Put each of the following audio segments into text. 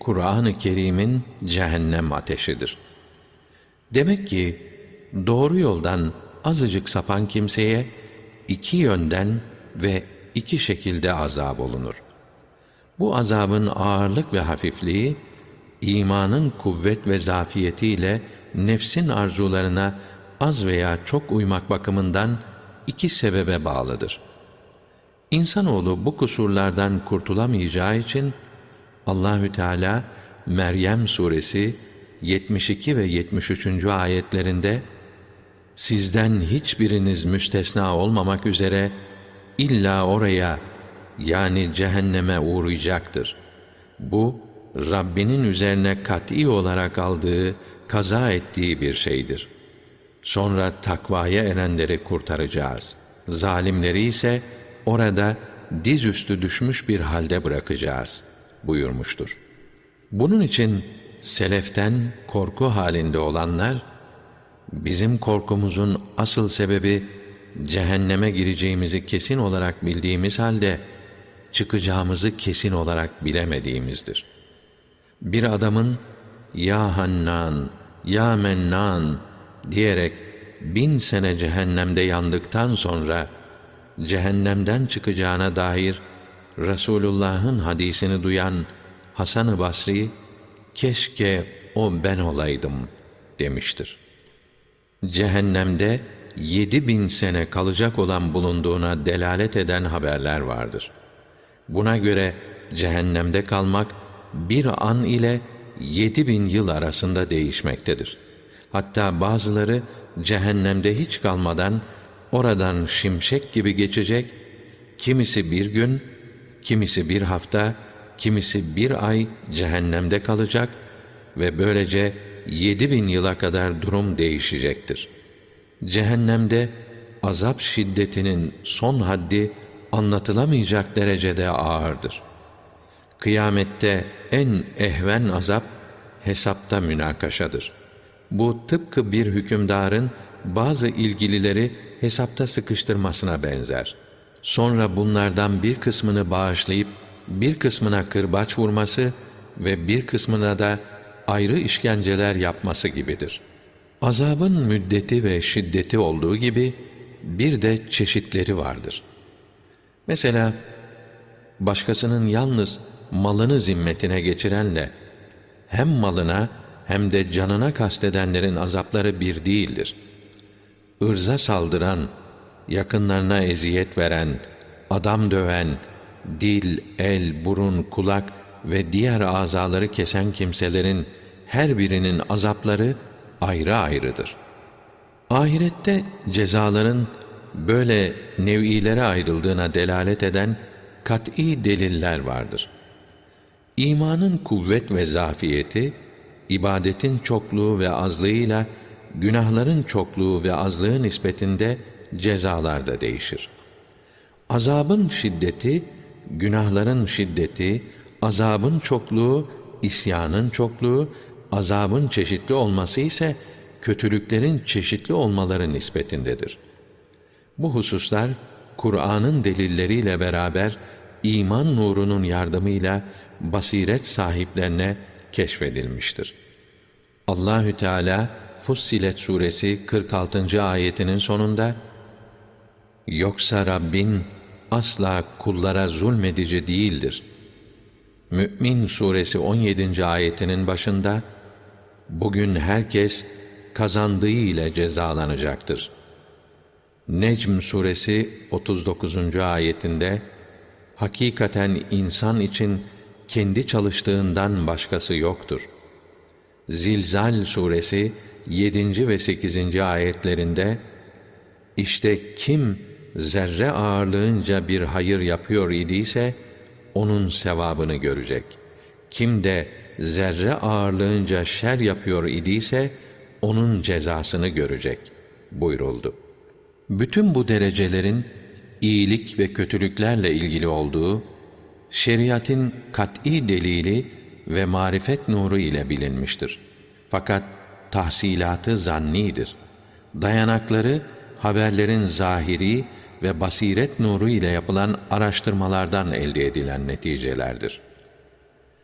Kur'an-ı Kerim'in cehennem ateşidir. Demek ki doğru yoldan azıcık sapan kimseye iki yönden ve iki şekilde azap olunur. Bu azabın ağırlık ve hafifliği, imanın kuvvet ve zafiyetiyle nefsin arzularına az veya çok uymak bakımından iki sebebe bağlıdır. İnsanoğlu bu kusurlardan kurtulamayacağı için Allahü Teala Meryem suresi 72 ve 73. ayetlerinde sizden hiçbiriniz müstesna olmamak üzere illa oraya, yani cehenneme uğrayacaktır. Bu Rabbinin üzerine kat'î olarak aldığı, kaza ettiği bir şeydir. Sonra takvaya erenleri kurtaracağız. Zalimleri ise orada dizüstü düşmüş bir halde bırakacağız buyurmuştur. Bunun için seleften korku halinde olanlar, bizim korkumuzun asıl sebebi cehenneme gireceğimizi kesin olarak bildiğimiz halde çıkacağımızı kesin olarak bilemediğimizdir. Bir adamın ya Hannan, ya Mennan diyerek 1000 sene cehennemde yandıktan sonra cehennemden çıkacağına dair Resulullah'ın hadisini duyan Hasan-ı Basri, keşke o ben olaydım demiştir. Cehennemde 7000 sene kalacak olan bulunduğuna delalet eden haberler vardır. Buna göre cehennemde kalmak bir an ile 7000 yıl arasında değişmektedir. Hatta bazıları cehennemde hiç kalmadan oradan şimşek gibi geçecek, kimisi bir gün, kimisi bir hafta, kimisi bir ay cehennemde kalacak ve böylece 7000 yıla kadar durum değişecektir. Cehennemde azap şiddetinin son haddi anlatılamayacak derecede ağırdır. Kıyamette en ehven azap hesapta münakaşadır. Bu tıpkı bir hükümdarın bazı ilgilileri hesapta sıkıştırmasına benzer. Sonra bunlardan bir kısmını bağışlayıp bir kısmına kırbaç vurması ve bir kısmına da ayrı işkenceler yapması gibidir. Azabın müddeti ve şiddeti olduğu gibi bir de çeşitleri vardır. Mesela başkasının yalnız malını zimmetine geçirenle hem malına hem de canına kastedenlerin azapları bir değildir. Irza saldıran, yakınlarına eziyet veren, adam döven, dil, el, burun, kulak ve diğer azaları kesen kimselerin her birinin azapları ayrı ayrıdır. Ahirette cezaların böyle nev'ilere ayrıldığına delalet eden kat'î deliller vardır. İmanın kuvvet ve zafiyeti, ibadetin çokluğu ve azlığıyla günahların çokluğu ve azlığı nispetinde cezalar da değişir. Azabın şiddeti, günahların şiddeti, azabın çokluğu, isyanın çokluğu, azabın çeşitli olması ise kötülüklerin çeşitli olmaları nispetindedir. Bu hususlar Kur'an'ın delilleriyle beraber iman nurunun yardımıyla basiret sahiplerine keşfedilmiştir. Allahü Teala Fussilet suresi 46. ayetinin sonunda yoksa Rabbin asla kullara zulmedici değildir. Mü'min suresi 17. ayetinin başında bugün herkes kazandığı ile cezalanacaktır. Necm suresi 39. ayetinde hakikaten insan için kendi çalıştığından başkası yoktur. Zilzal suresi 7. ve 8. ayetlerinde işte kim zerre ağırlığınca bir hayır yapıyor idiyse onun sevabını görecek. Kim de zerre ağırlığınca şer yapıyor idiyse onun cezasını görecek buyuruldu. Bütün bu derecelerin iyilik ve kötülüklerle ilgili olduğu şeriatın kat'î delili ve marifet nuru ile bilinmiştir. Fakat tahsilatı zannidir. Dayanakları haberlerin zahiri ve basiret nuru ile yapılan araştırmalardan elde edilen neticelerdir.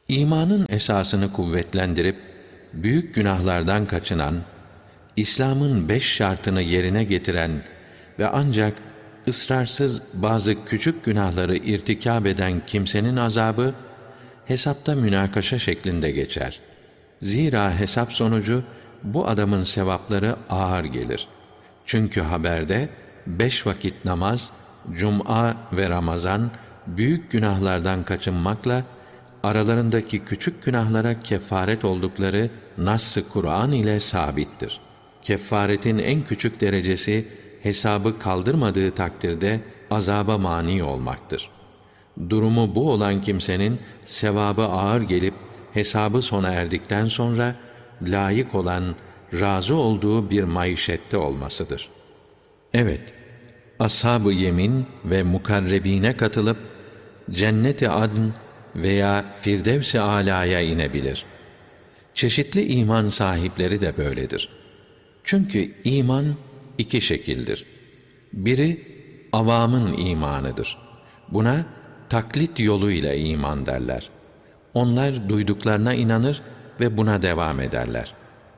İmanın esasını kuvvetlendirip büyük günahlardan kaçınan, İslam'ın 5 şartını yerine getiren ve ancak ıslarsız bazı küçük günahları irtikab eden kimsenin azabı hesapta münakaşa şeklinde geçer. Zira hesap sonucu bu adamın sevapları ağır gelir. Çünkü haberde 5 vakit namaz, cuma ve Ramazan büyük günahlardan kaçınmakla aralarındaki küçük günahlara kefaret oldukları Nass-ı Kur'an ile sabittir. Kefaretin en küçük derecesi hesabı kaldırmadığı takdirde azaba mani olmaktır. Durumu bu olan kimsenin sevabı ağır gelip hesabı sona erdikten sonra layık olan, razı olduğu bir maişette olmasıdır. Evet, ashab-ı yemin ve mukarrebine katılıp cennet-i adn veya firdevs-i âlâya inebilir. Çeşitli iman sahipleri de böyledir. Çünkü iman iki şekildir. Biri avamın imanıdır. Buna taklit yoluyla iman derler. Onlar duyduklarına inanır ve buna devam ederler.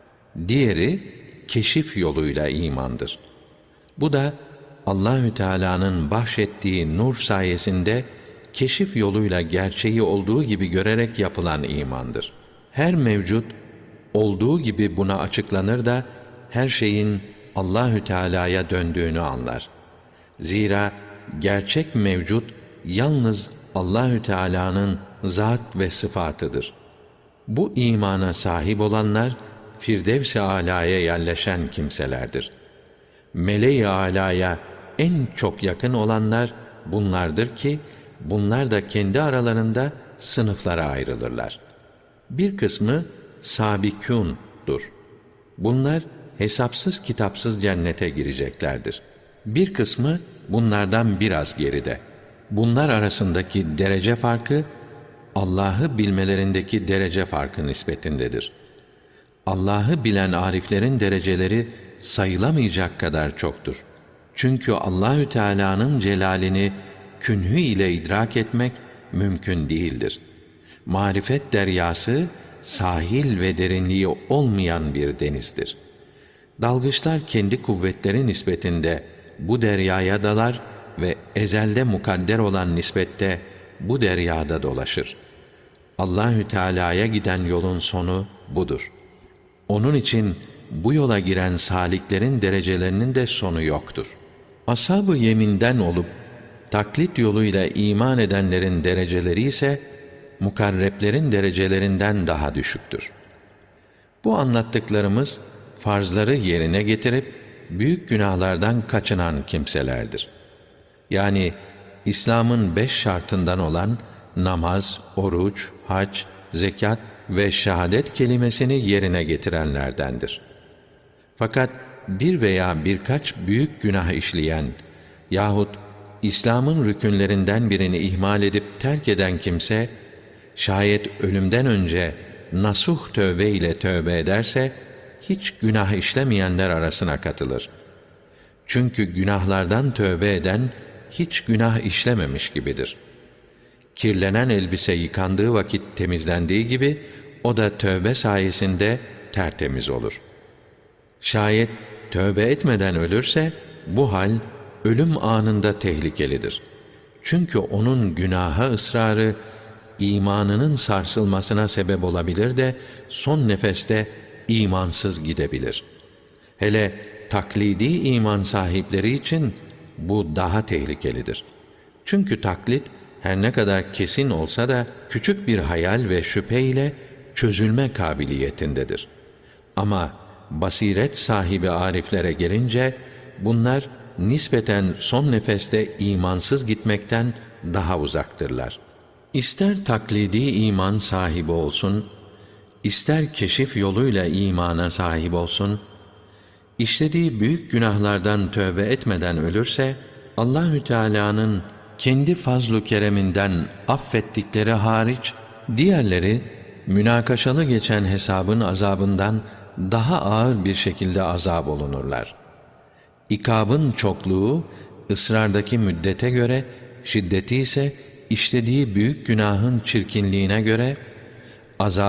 Diğeri keşif yoluyla imandır. Bu da Allahü Teala'nın bahşettiği nur sayesinde keşif yoluyla gerçeği olduğu gibi görerek yapılan imandır. Her mevcut olduğu gibi buna açıklanır da her şeyin Allahü Teala'ya döndüğünü anlar. Zira gerçek mevcut yalnız Allahü Teala'nın zat ve sıfatıdır. Bu imana sahip olanlar Firdevs-i Âlâ'ya yerleşen kimselerdir. Meleği âlâya en çok yakın olanlar bunlardır ki bunlar da kendi aralarında sınıflara ayrılırlar. Bir kısmı sabikûn'dur. Bunlar hesapsız kitapsız cennete gireceklerdir. Bir kısmı bunlardan biraz geride. Bunlar arasındaki derece farkı Allah'ı bilmelerindeki derece farkı nispetindedir. Allah'ı bilen ariflerin dereceleri sayılamayacak kadar çoktur. Çünkü Allahü Teala'nın celalini künhü ile idrak etmek mümkün değildir. Marifet deryası sahil ve derinliği olmayan bir denizdir. Dalgıçlar kendi kuvvetleri nispetinde bu deryaya dalar ve ezelde mukadder olan nispette bu deryada dolaşır. Allahü Teala'ya giden yolun sonu budur. Onun için bu yola giren saliklerin derecelerinin de sonu yoktur. Ashab-ı yeminden olup taklit yoluyla iman edenlerin dereceleri ise mukarreplerin derecelerinden daha düşüktür. Bu anlattıklarımız farzları yerine getirip büyük günahlardan kaçınan kimselerdir. Yani İslam'ın 5 şartından olan namaz, oruç, hac, zekat ve şehadet kelimesini yerine getirenlerdendir. Fakat bir veya birkaç büyük günah işleyen yahut İslam'ın rükünlerinden birini ihmal edip terk eden kimse, şayet ölümden önce nasuh tövbe ile tövbe ederse, hiç günah işlemeyenler arasına katılır. Çünkü günahlardan tövbe eden, hiç günah işlememiş gibidir. Kirlenen elbise yıkandığı vakit temizlendiği gibi, o da tövbe sayesinde tertemiz olur. Şayet tövbe etmeden ölürse, bu hal ölüm anında tehlikelidir. Çünkü onun günaha ısrarı, imanının sarsılmasına sebep olabilir de, son nefeste imansız gidebilir. Hele taklidi iman sahipleri için bu daha tehlikelidir. Çünkü taklit, her ne kadar kesin olsa da küçük bir hayal ve şüpheyle çözülme kabiliyetindedir. Ama basiret sahibi ariflere gelince, bunlar nispeten son nefeste imansız gitmekten daha uzaktırlar. İster taklidi iman sahibi olsun, ister keşif yoluyla imana sahip olsun, işlediği büyük günahlardan tövbe etmeden ölürse, Allahü Teala'nın kendi fazl-ı kereminden affettikleri hariç, diğerleri münakaşalı geçen hesabın azabından daha ağır bir şekilde azap olunurlar. İkabın çokluğu, ısrardaki müddete göre, şiddeti ise işlediği büyük günahın çirkinliğine göre, azabı